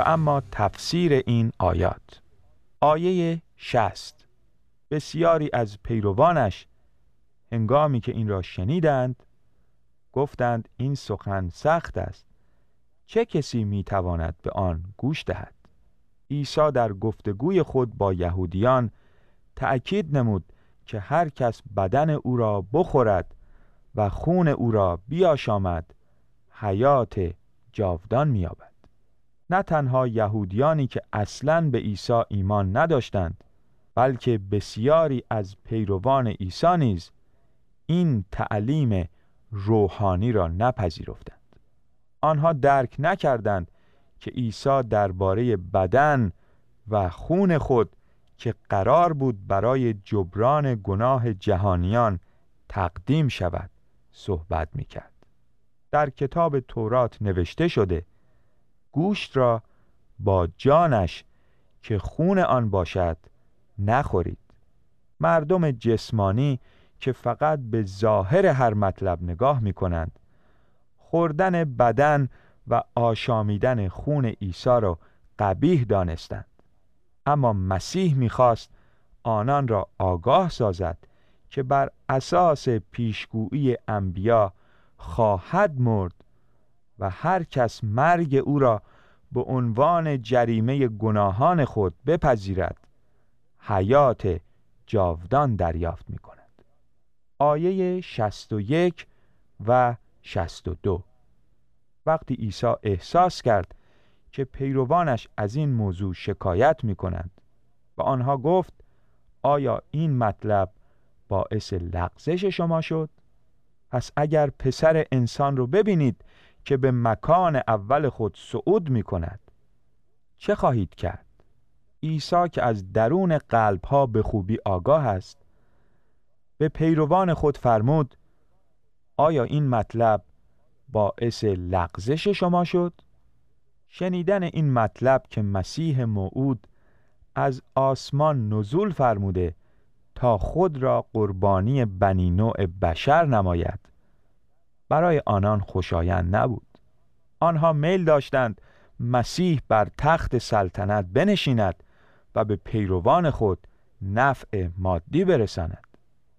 و اما تفسیر این آیات. آیه 60: بسیاری از پیروانش هنگامی که این را شنیدند گفتند این سخن سخت است، چه کسی میتواند به آن گوش دهد؟ عیسی در گفتگوی خود با یهودیان تأکید نمود که هر کس بدن او را بخورد و خون او را بیاشامد حیات جاودان می‌یابد. نه تنها یهودیانی که اصلاً به عیسی ایمان نداشتند، بلکه بسیاری از پیروان عیسی نیز این تعلیم روحانی را نپذیرفتند. آنها درک نکردند که عیسی درباره بدن و خون خود که قرار بود برای جبران گناه جهانیان تقدیم شود صحبت می‌کرد. در کتاب تورات نوشته شده گوشت را با جانش که خون آن باشد نخورید. مردم جسمانی که فقط به ظاهر هر مطلب نگاه می‌کنند، خوردن بدن و آشامیدن خون عیسی را قبیح دانستند. اما مسیح می‌خواست آنان را آگاه سازد که بر اساس پیشگویی انبیا خواهد مرد و هر کس مرگ او را به عنوان جریمه گناهان خود بپذیرد حیات جاودان دریافت می‌کند. آیه 61 و 62: وقتی عیسی احساس کرد که پیروانش از این موضوع شکایت می‌کنند و آنها گفت آیا این مطلب باعث لغزش شما شد؟ پس اگر پسر انسان رو ببینید که به مکان اول خود صعود می‌کند چه خواهید کرد؟ عیسی که از درون قلب‌ها به خوبی آگاه است به پیروان خود فرمود آیا این مطلب باعث لغزش شما شد؟ شنیدن این مطلب که مسیح موعود از آسمان نزول فرموده تا خود را قربانی بنی نوع بشر نماید برای آنان خوشایند نبود. آنها میل داشتند مسیح بر تخت سلطنت بنشیند و به پیروان خود نفع مادی برساند.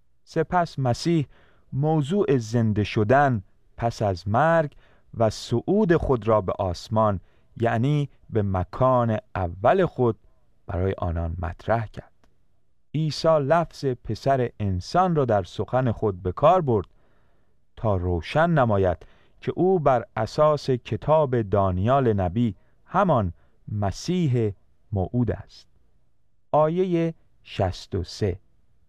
سپس مسیح موضوع زنده شدن پس از مرگ و صعود خود را به آسمان، یعنی به مکان اول خود، برای آنان مطرح کرد. عیسی لفظ پسر انسان را در سخن خود به کار برد تا روشن نماید که او بر اساس کتاب دانیال نبی همان مسیح موعود است. آیه 63: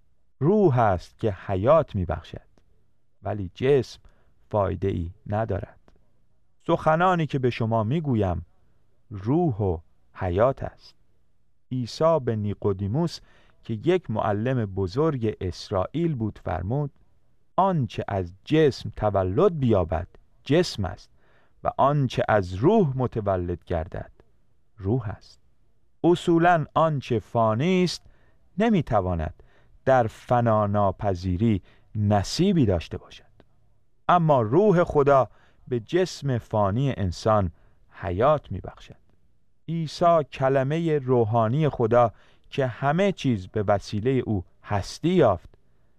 روح است که حیات می بخشد ولی جسم فایده ای ندارد. سخنانی که به شما می گویم روح و حیات است. عیسی به نیقودیموس که یک معلم بزرگ اسرائیل بود فرمود آنچه از جسم تولد بیابد جسم است و آنچه از روح متولد گردد روح است. اصولاً آنچه فانی است نمیتواند در فنا ناپذیری نصیبی داشته باشد، اما روح خدا به جسم فانی انسان حیات میبخشد. عیسی کلمه روحانی خدا که همه چیز به وسیله او هستی یافت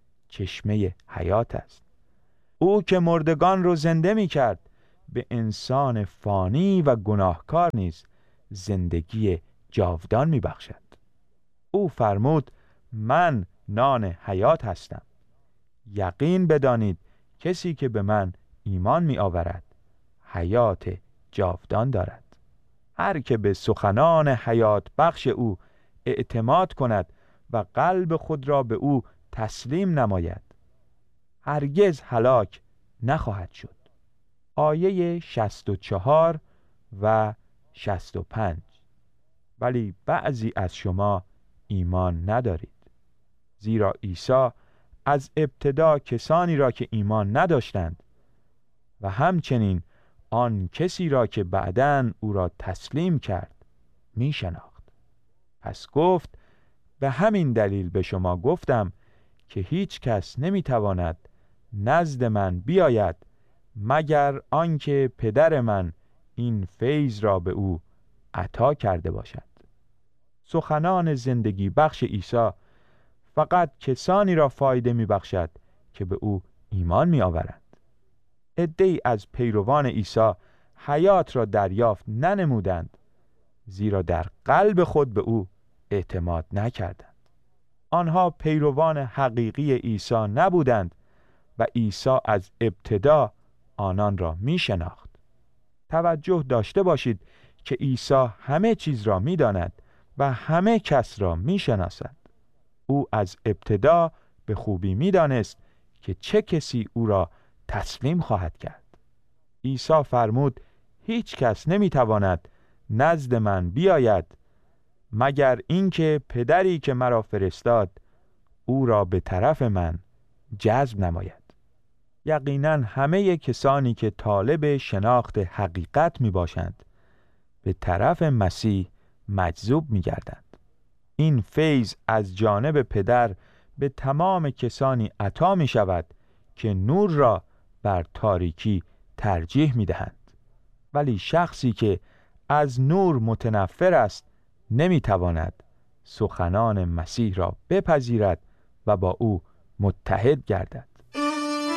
چشمه حیات است. او که مردگان رو زنده می کرد به انسان فانی و گناهکار نیز زندگی جاودان می بخشد. او فرمود من نان حیات هستم. یقین بدانید کسی که به من ایمان می آورد حیات جاودان دارد. هر که به سخنان حیات بخش او اعتماد کند و قلب خود را به او تسلیم نماید هرگز هلاک نخواهد شد. آیه 64 و 65: ولی بعضی از شما ایمان ندارید. زیرا عیسی از ابتدا کسانی را که ایمان نداشتند و همچنین آن کسی را که بعداً او را تسلیم کرد می شناخت. پس گفت به همین دلیل به شما گفتم که هیچ کس نمی تواند نزد من بیاید مگر آنکه پدر من این فیض را به او عطا کرده باشد. سخنان زندگی بخش عیسی فقط کسانی را فایده می بخشد که به او ایمان می آورند. عده‌ای از پیروان عیسی حیات را دریافت ننمودند، زیرا در قلب خود به او اعتماد نکردند. آنها پیروان حقیقی عیسی نبودند و عیسی از ابتدا آنان را می شناخت. توجه داشته باشید که عیسی همه چیز را می داند و همه کس را می شناسد. او از ابتدا به خوبی می دانست که چه کسی او را تسلیم خواهد کرد. عیسی فرمود هیچ کس نمی تواند نزد من بیاید مگر اینکه پدری که مرا فرستاد او را به طرف من جذب نماید. یقینا همه کسانی که طالب شناخت حقیقت می باشند به طرف مسیح مجذوب می گردند. این فیض از جانب پدر به تمام کسانی عطا می شود که نور را بر تاریکی ترجیح می دهند. ولی شخصی که از نور متنفر است نمی تواند سخنان مسیح را بپذیرد و با او متحد گردد.